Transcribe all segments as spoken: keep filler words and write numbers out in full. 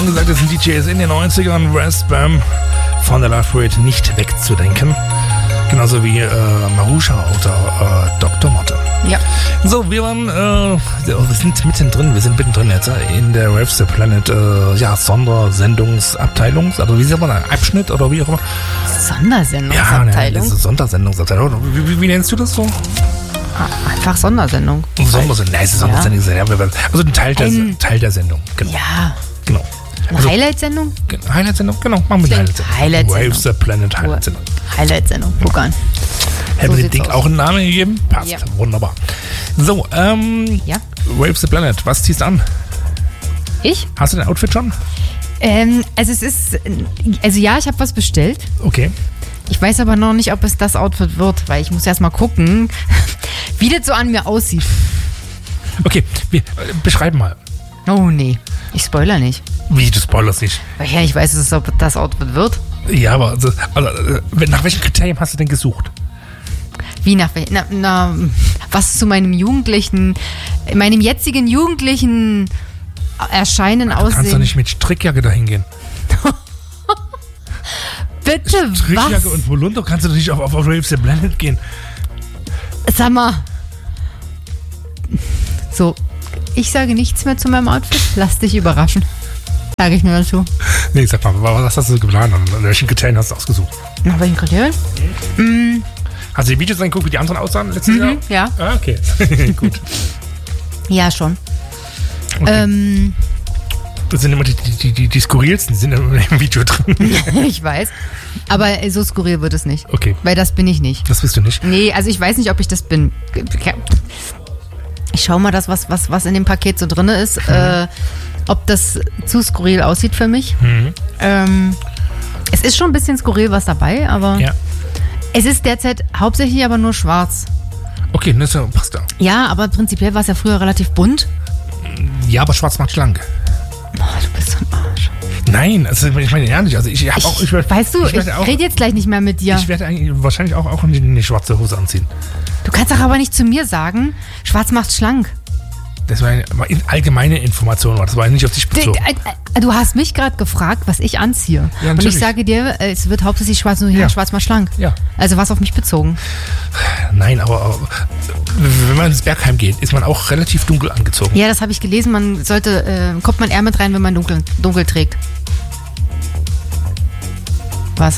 angesagtesten D Js in den neunzigern, Wes Bam von der Love Parade nicht wegzudenken. Genauso wie äh, Marusha oder äh, Doktor Motte. Ja. So, wir waren, äh, wir sind mittendrin, wir sind mittendrin jetzt in der Rave the Planet, äh, ja, Sondersendungsabteilung, also wie sagt man, Abschnitt oder wie auch immer. Sondersendungsabteilung? Ja, das ist Sondersendungsabteilung. Wie, wie, wie nennst du das so? Einfach Sondersendung. Sondersendung, nein, es ist Sondersendung. Ja. Also ein Teil der, ein Teil der Sendung, genau. Ja. Genau. Eine also, Highlight-Sendung? Highlight-Sendung, genau, machen wir eine Highlight-Sendung. Highlight-Sendung. Rave the Planet Highlight-Sendung. Highlight-Sendung, guck an. Hätten wir dem Ding auch einen Namen gegeben? Passt, ja. Wunderbar. So, ähm, ja. Rave the Planet, was ziehst du an? Ich? Hast du dein Outfit schon? Ähm, also es ist, also ja, ich habe was bestellt. Okay. Ich weiß aber noch nicht, ob es das Outfit wird, weil ich muss erst mal gucken, wie das so an mir aussieht. Okay, wir, äh, beschreib mal. Oh nee, ich spoiler nicht. Wie, du spoilerst nicht? Weil ich ja nicht weiß, ob das Outfit wird. Ja, aber also, also, nach welchen Kriterien hast du denn gesucht? Wie nach welchen? Na, na, was zu meinem jugendlichen, meinem jetzigen jugendlichen Erscheinen aussehen. Du kannst doch nicht mit Strickjacke dahin gehen. Bitte, Strickjacke was? und Polunder kannst du doch nicht auf, auf, auf Rave the Planet gehen. Sag mal. So, ich sage nichts mehr zu meinem Outfit. Lass dich überraschen. Sage ich nur dazu. Nee, sag mal, was hast du geplant? An welchen Kriterien hast du ausgesucht? Nach welchen Kriterien? Mhm. Hast du die Videos angeguckt, wie die anderen aussahen letztes mhm, Jahr? Ja. Ah, okay. Gut. Ja, schon. Okay. Ähm, das sind immer die, die, die, die skurrilsten, die sind immer im Video drin. Ich weiß. Aber so skurril wird es nicht. Okay. Weil das bin ich nicht. Das bist du nicht? Nee, also ich weiß nicht, ob ich das bin. Ich schau mal, das, was, was, was in dem Paket so drin ist, mhm. äh, ob das zu skurril aussieht für mich. Mhm. Ähm, es ist schon ein bisschen skurril was dabei, aber ja. Es ist derzeit hauptsächlich aber nur schwarz. Okay, das passt ja. Ja, aber prinzipiell war es ja früher relativ bunt. Ja, aber schwarz macht schlank. Oh, du bist so ein Arsch. Nein, also ich meine ehrlich, also ich habe auch... Ich werd, weißt du, ich, ich auch, rede jetzt gleich nicht mehr mit dir. Ich werde eigentlich wahrscheinlich auch, auch eine schwarze Hose anziehen. Du kannst doch aber nicht zu mir sagen, schwarz macht schlank. Das war eine allgemeine Information, das war nicht auf dich bezogen. Du hast mich gerade gefragt, was ich anziehe. Ja, und ich sage dir, es wird hauptsächlich schwarz, nur ja, schwarz mal schlank. Ja. Also was auf mich bezogen? Nein, aber, aber wenn man ins Bergheim geht, ist man auch relativ dunkel angezogen. Ja, das habe ich gelesen. Man sollte, äh, kommt man eher mit rein, wenn man dunkel, dunkel trägt. Was?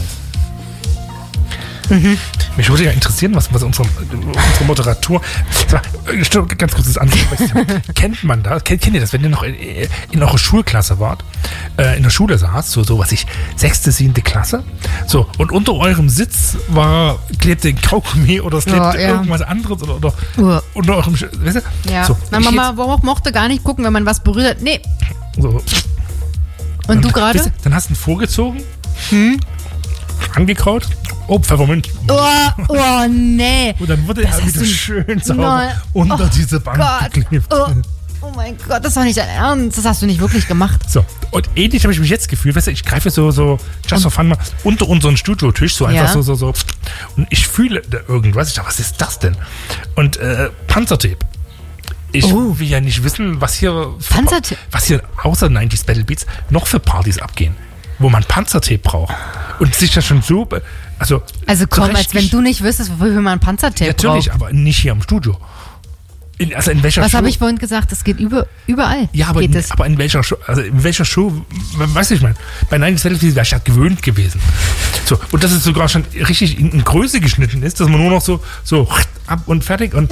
Mhm. Mich würde ja interessieren, was, was unsere, unsere Moderator. Ganz kurz das andere. Kennt man das? Kennt, kennt ihr das, wenn ihr noch in, in eurer Schulklasse wart, äh, in der Schule saßt, so, so was ich, sechste, siebte Klasse, so, und unter eurem Sitz war, klebte ein Kaugummi oder es klebte oh, ja. irgendwas anderes oder, oder uh. unter eurem, weißt du? Ja. So, Na, Mama jetzt, mochte gar nicht gucken, wenn man was berührt hat. Nee. So. Und, und du gerade? Dann hast du ihn vorgezogen, hm? angekaut. Oh, Pfeffermint. Oh, oh, nee. Und dann wurde er wieder schön sauber no. unter oh, diese Bank Gott. geklebt. Oh. oh mein Gott, das war nicht dein Ernst. Das hast du nicht wirklich gemacht. So, und ähnlich habe ich mich jetzt gefühlt. Weißt du, ich greife so, so just for fun mal unter unseren Studiotisch, so einfach ja. so, so, so. Und ich fühle da irgendwas. Ich dachte, was ist das denn? Und äh, Panzertape. Ich oh. will ja nicht wissen, was hier, für, was hier außer neunziger Battle Beats noch für Partys abgehen, wo man Panzertape braucht. Und sich das schon so... Also, also komm, als wenn du nicht wüsstest, wofür man Panzertape ja, natürlich, braucht. aber nicht hier im Studio. In, also in welcher Was Show? habe ich vorhin gesagt? Das geht über, überall. Ja, aber, geht in, aber in welcher Show? Also in welcher Show? Weißt du, ich meine, bei neunziger Battle Beats wäre ich ja gewöhnt gewesen. So, und dass es sogar schon richtig in, in Größe geschnitten ist, dass man nur noch so, so ab und fertig und... Ja.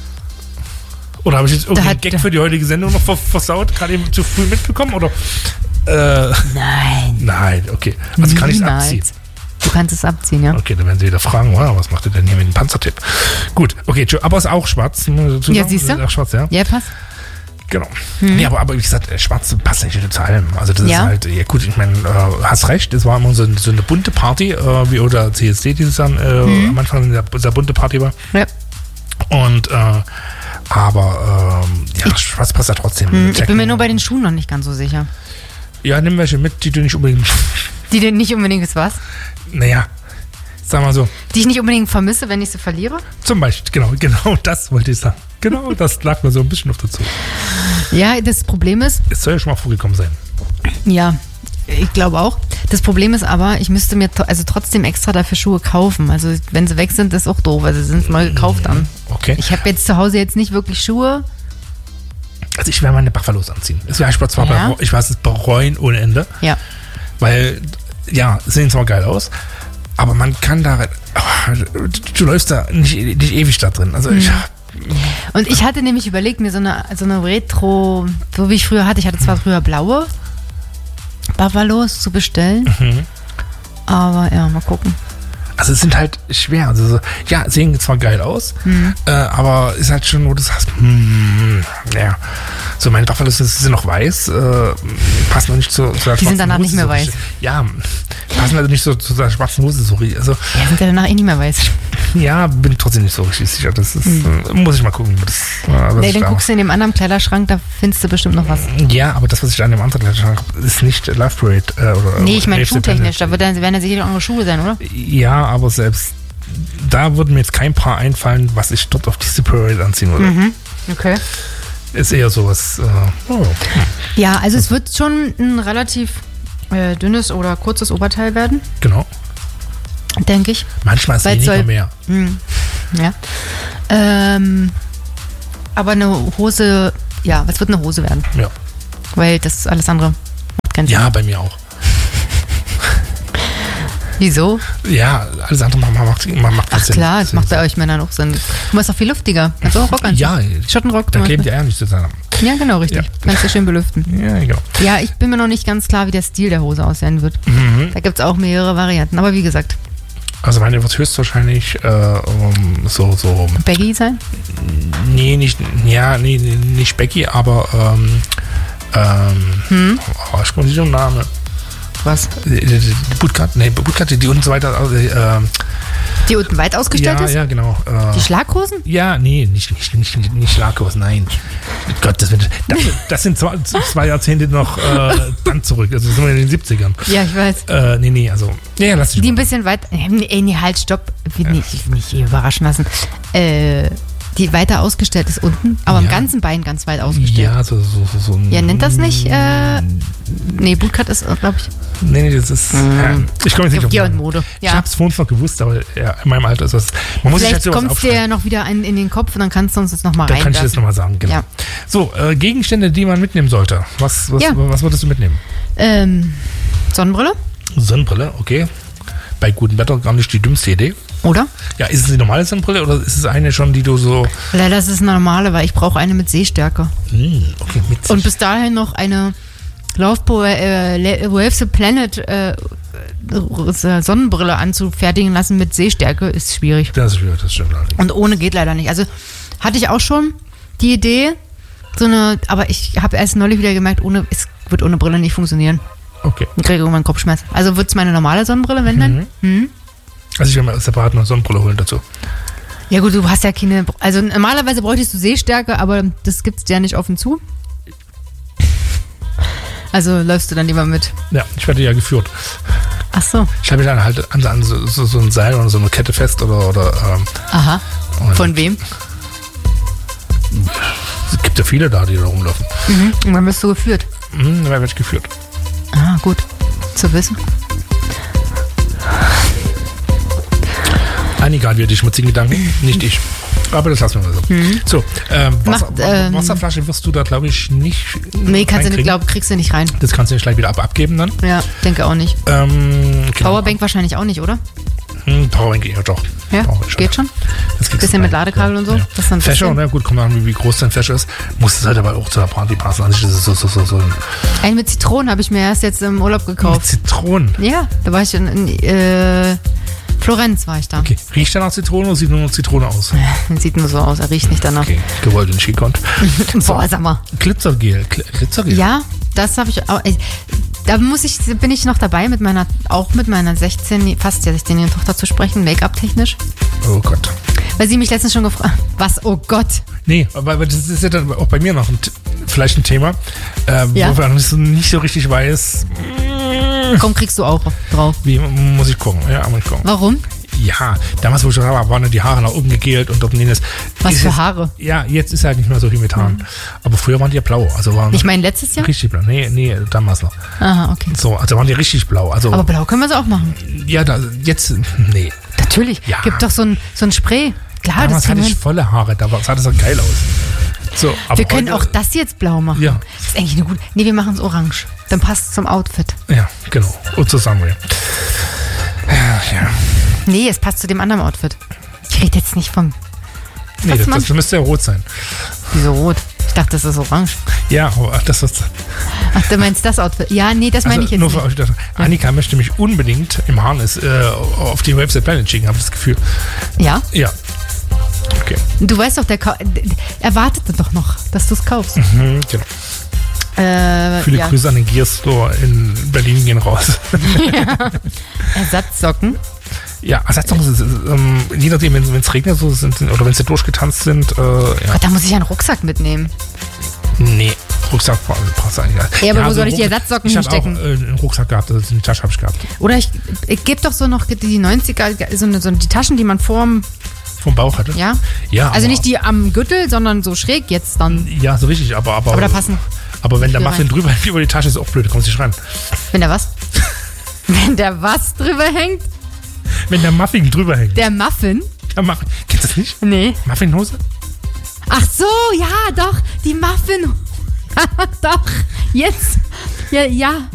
Oder habe ich jetzt irgendeinen Gag für die heutige Sendung noch versaut, gerade eben zu früh mitbekommen? Oder? Äh, nein. Nein, okay. Also kann ich es abziehen. Du kannst es abziehen, ja. Okay, dann werden sie wieder fragen, wow, was macht ihr denn hier mit dem Panzertape? Gut, okay, aber es ist auch schwarz. Ja, siehst du? Ist auch schwarz, ja. Ja, passt. Genau. Hm. Nee, aber, aber wie gesagt, schwarz passt nicht zu allem. Also das ja. ist halt, ja gut, ich meine, äh, hast recht, es war immer so, so eine bunte Party, äh, wie oder C S D dieses Jahr äh, hm. am Anfang eine sehr bunte Party war. Ja. Und, äh, aber, ähm, ja, ich, schwarz passt ja trotzdem. Hm, ich bin mir nur bei den Schuhen noch nicht ganz so sicher. Ja, nimm welche mit, die du nicht unbedingt... Die du nicht unbedingt ist was? Naja, sag mal so. Die ich nicht unbedingt vermisse, wenn ich sie verliere? Zum Beispiel, genau, genau das wollte ich sagen. Genau, das lag mir so ein bisschen auf der Zunge. Ja, das Problem ist... Es soll ja schon mal vorgekommen sein. Ja, ich glaube auch. Das Problem ist aber, ich müsste mir to- also trotzdem extra dafür Schuhe kaufen. Also wenn sie weg sind, ist auch doof. Also sie sind neu gekauft dann. Okay. Ich habe jetzt zu Hause jetzt nicht wirklich Schuhe. Also ich werde meine Buffalos anziehen. Das wäre zwar Ja. bei, ich weiß es bereuen ohne Ende. Ja. Weil, ja, sehen zwar geil aus, aber man kann da, oh, du läufst da nicht, nicht ewig da drin. Also ich, Und ich hatte nämlich überlegt, mir so eine, so eine Retro, so wie ich früher hatte, ich hatte zwar früher blaue Buffalos zu bestellen, Mhm. aber ja, mal gucken. also es sind halt schwer. Also so, ja, sehen zwar geil aus, Mhm. äh, aber ist halt schon, wo du sagst, hm, ja. So, meine Buffalos sind noch weiß, äh, passen noch nicht zu, zu der Die sind schwarzen danach Hose nicht mehr so weiß. richtig. Ja, passen also nicht so zu der schwarzen Hose so richtig. Also, Ja, sind ja danach eh nicht mehr weiß. ja, bin ich trotzdem nicht so richtig sicher. Das ist, äh, muss ich mal gucken. Das, äh, was Nee, ich dann da guckst du in dem anderen Kleiderschrank, da findest du bestimmt noch was. Ja, aber das, was ich an dem anderen Kleiderschrank habe, ist nicht Love Parade. Äh, oder, Nee, ich meine F C schuhtechnisch, da Planet. wird dann, werden ja sicher noch andere Schuhe sein, oder? Ja, aber selbst da würde mir jetzt kein Paar einfallen, was ich dort auf diese Parade anziehen würde. Mhm. Okay. Ist eher sowas. Äh, oh. Ja, also es wird schon ein relativ äh, dünnes oder kurzes Oberteil werden, Genau. denke ich. Manchmal ist Weil weniger soll- mehr. Hm. Ja. Ähm, aber eine Hose, ja, was wird eine Hose werden? Ja. Weil das alles andere macht keinen Sinn. Ja, bei mir auch. Wieso? Ja, alles andere macht, macht, macht Ach klar, das macht bei euch Männern auch Sinn. Du bist auch viel luftiger. Kannst du auch Rock anziehen? Ja, Schottenrock da zum kleben Beispiel. die Eier nicht zusammen. Ja, genau, richtig. Ja. Kannst du schön belüften. Ja, genau. Ja, ich bin mir noch nicht ganz klar, wie der Stil der Hose aussehen wird. Mhm. Da gibt es auch mehrere Varianten. Aber wie gesagt, Also meine wird höchstwahrscheinlich äh, um, so, so, Baggy sein? nee, nicht, ja, nee, nee, nicht Becky, aber ähm, ähm, Hm? oh, ich komme nicht auf den Namen. Was? Die, die, die Bootcut, nee, Bootcut, die unten so weiter, also, äh, Die unten weit ausgestellt ja, ist? ja, genau. Äh, Die Schlaghosen? ja, nee, nicht, nicht, nicht, nicht, nicht Schlagkurs, nein. Gott, das, wird- das, das sind zwei, zwei Jahrzehnte noch äh, dann zurück, also sind wir in den siebzigern. Ja, ich weiß. Äh, nee, nee, also, ja, lass dich Die ein mal. bisschen weit. Ey, nee, halt, stopp. Nicht, nicht überraschen lassen. Äh, die weiter ausgestellt ist unten, aber am Ja. ganzen Bein ganz weit ausgestellt. Ja, so, so, so, so ein. Ja, nennt das nicht? Äh, nee, Bootcut ist, glaube ich. Nee, nee, das ist. Ja, ich komme jetzt nicht auf Gier den und Namen. Mode. Ich Ja. habe es vorhin noch gewusst, aber ja, in meinem Alter ist das. Man muss sich Vielleicht jetzt sowas kommt es dir ja aufschreiben. noch wieder ein, in den Kopf und dann kannst du uns das nochmal Dann kann ich das reinwerfen. nochmal sagen, genau. Ja. So, äh, Gegenstände, die man mitnehmen sollte. Was, was, Ja. was würdest du mitnehmen? Ähm, Sonnenbrille, Sonnenbrille, okay. Bei gutem Wetter gar nicht die dümmste Idee. oder? Ja, ist es die normale Sonnenbrille oder ist es eine schon, die du so. Leider ist es eine normale, weil ich brauche eine mit Sehstärke. Hm, okay, mit Und bis dahin noch eine Laufpo äh, Le- Waves the Planet äh, äh, Sonnenbrille anzufertigen lassen mit Sehstärke ist schwierig. Das ist schwierig, das stimmt allerdings. Und ohne geht leider nicht. Also hatte ich auch schon die Idee, so eine, aber ich habe erst neulich wieder gemerkt, ohne, es wird ohne Brille nicht funktionieren. Okay. Ich kriege irgendwann Kopfschmerz. Also wird es meine normale Sonnenbrille, wenn dann? Mhm. Also ich werde mir separat eine Sonnenbrille holen dazu. Ja gut, du hast ja keine, also normalerweise bräuchtest du Sehstärke, aber das gibt es dir ja nicht offen zu. Also läufst du dann lieber mit. Ja, ich werde ja geführt. Ach so. Ich habe mich dann halt an, an so, so, so ein Seil oder so eine Kette fest oder. oder ähm, Aha. und Von wem? Es gibt ja viele da, die da rumlaufen. Mhm. Und dann wirst du geführt. Hm, da werde ich geführt. Ah, gut. Zu wissen. Einige hat wieder die schmutzigen Gedanken, nicht ich. Aber das lassen wir mal so. Mhm. So, ähm, Wasser, Macht, ähm, Wasserflasche wirst du da, glaube ich, nicht. Nee, kannst du reinkriegen. nicht, glaub, kriegst du nicht rein. Das kannst du nicht gleich wieder ab abgeben dann. Ja, denke auch nicht. Ähm, genau. Powerbank wahrscheinlich auch nicht, oder? Hm, Powerbank, ja doch. Ja, Powerbank geht schon. Das kriegst Bisschen du mit rein. Ladekabel und so. Ja. Das ist dann ein Fächer, bisschen- ne? Gut, kommt an, wie groß dein Fächer ist. Muss es halt aber auch zur Party passen. Also das ist so, so, so, so ein Einen mit Zitronen habe ich mir erst jetzt im Urlaub mit gekauft. Zitronen. Ja, da war ich in, in äh, Florenz war ich da. Okay. Riecht der nach Zitrone oder sieht nur noch Zitrone aus? Ja, sieht nur so aus, er riecht nicht danach. Okay, gewollt und nicht gekonnt. Boah, sag mal. Glitzergel. Gl- Glitzergel? Ja, das habe ich auch. Ich, da muss ich, bin ich noch dabei, mit meiner, auch mit meiner sechzehn, fast sechzehnjährigen Tochter zu sprechen, Make-up-technisch. Oh Gott. Weil sie mich letztens schon gefragt was, oh Gott. Nee, aber aber das ist ja dann auch bei mir noch ein, vielleicht ein Thema, äh, Ja. wo man nicht so, nicht so richtig weiß, Komm, kriegst du auch drauf. wie muss ich gucken. Ja, muss ich gucken. Warum? Ja, damals, wo ich da war, waren die Haare nach oben gegelt und dort das. Was für Haare? Jetzt, ja, jetzt ist halt nicht mehr so viel mit Haaren. Mhm. Aber früher waren die ja blau. Also waren ich meine, letztes Jahr? Richtig blau. Nee, nee, damals noch. Aha, okay. So, also waren die richtig blau. Also, aber blau können wir es auch machen. Ja, da, jetzt, nee. Natürlich. Ja. Gibt doch so ein, so ein Spray. Klar, damals das hatte ich volle Haare, da sah das so geil aus. So, aber wir können heute, auch das jetzt blau machen. Ja. Das ist eigentlich eine gute. Nee, wir machen es orange. Dann passt es zum Outfit. Ja, genau. Und zusammen. Ja, ja. Nee, es passt zu dem anderen Outfit. Ich rede jetzt nicht von. Nee, das, das müsste ja rot sein. Wieso rot? Ich dachte, das ist orange. Ja, aber das ist. Ach, du meinst das Outfit? Ja, nee, das meine also ich jetzt nur nicht. Für euch, das, Annika möchte mich unbedingt im Harness äh, auf die Website Planet schicken, habe ich das Gefühl. Ja? Ja. Okay. Du weißt doch, der, der erwartete doch noch, dass du es kaufst. Mhm, genau. Äh, Viele ja. Grüße an den Gear Store in Berlin gehen raus. Ja. Ersatzsocken. Ja, Ersatzsocken sind, ähm, je nachdem, wenn es regnet so sind, oder wenn sie durchgetanzt sind. Äh, ja. Gott, da muss ich einen Rucksack mitnehmen. Nee, Rucksack passt eigentlich. Ja, aber ja, wo so soll ich die Rucksack, Ersatzsocken ich hinstecken? Ich habe auch äh, einen Rucksack gehabt, also eine Tasche habe ich gehabt. Oder ich, ich gebe doch so noch die neunziger, so, eine, so die Taschen, die man vorm... Vom Bauch hatte? Ja. Ja. Also nicht die am Gürtel, sondern so schräg jetzt dann. Ja, so richtig, aber... Aber, aber da passen... Aber wenn der Muffin drüber hängt über die Tasche, ist auch blöd, da kommst du nicht rein. Wenn der was? Wenn der was drüber hängt? Wenn der Muffin drüber hängt. Der Muffin? Der Muffin. Kennst du das nicht? Nee. Muffinhose? Ach so, ja, doch. Die Muffin... doch. Jetzt. Ja, ja.